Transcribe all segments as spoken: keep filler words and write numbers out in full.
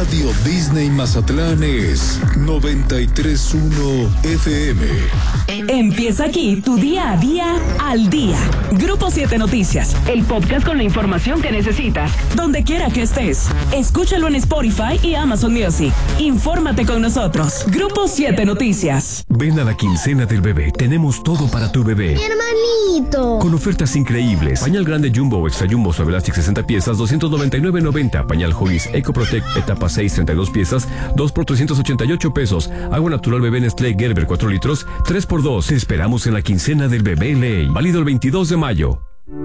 Radio Disney Mazatlán es noventa y tres punto uno F M. Empieza aquí tu día a día al día. Grupo siete Noticias, el podcast con la información que necesitas, donde quiera que estés. Escúchalo en Spotify y Amazon Music. Infórmate con nosotros. Grupo siete Noticias. Ven a la quincena del bebé. Tenemos todo para tu bebé. Mi hermanito. Con ofertas increíbles. Pañal grande Jumbo o Extra Jumbo Suave Elastic sesenta piezas, doscientos noventa y nueve noventa. Pañal Huggies EcoProtect etapa seis, treinta y dos piezas, dos por trescientos ochenta y ocho pesos. Agua natural bebé Nestlé Gerber cuatro litros, tres por dos. Te esperamos en la quincena del bebé Ley. Válido el veintidós de mayo.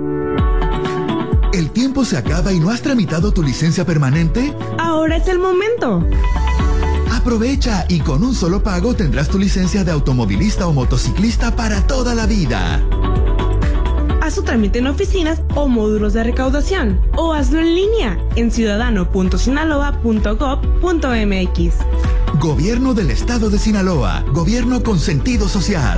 ¿El tiempo se acaba y no has tramitado tu licencia permanente? Ahora es el momento. Aprovecha y con un solo pago tendrás tu licencia de automovilista o motociclista para toda la vida. Haz tu trámite en oficinas o módulos de recaudación o hazlo en línea en ciudadano punto sinaloa punto gob punto mx. Gobierno del Estado de Sinaloa. Gobierno con sentido social.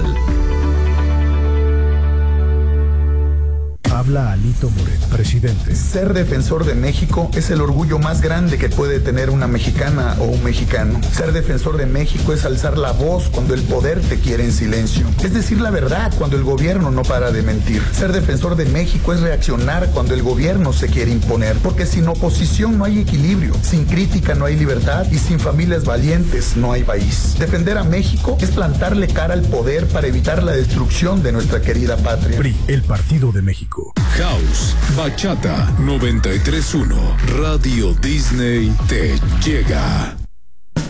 Habla Alito Moreno, presidente. Ser defensor de México es el orgullo más grande que puede tener una mexicana o un mexicano. Ser defensor de México es alzar la voz cuando el poder te quiere en silencio. Es decir la verdad cuando el gobierno no para de mentir. Ser defensor de México es reaccionar cuando el gobierno se quiere imponer. Porque sin oposición no hay equilibrio, sin crítica no hay libertad y sin familias valientes no hay país. Defender a México es plantarle cara al poder para evitar la destrucción de nuestra querida patria. P R I, el Partido de México. House, Bachata, noventa y tres punto uno. Radio Disney te llega.